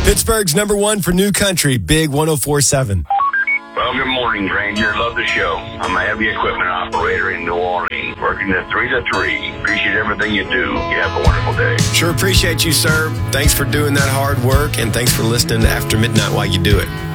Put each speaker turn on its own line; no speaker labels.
Pittsburgh's number one for new country, Big 104.7.
Well, good morning, Granger. Love the show. I'm a heavy equipment operator in New Orleans, working at 3 to 3. Appreciate everything you do. You have a wonderful day.
Sure appreciate you, sir. Thanks for doing that hard work, and thanks for listening after midnight while you do it.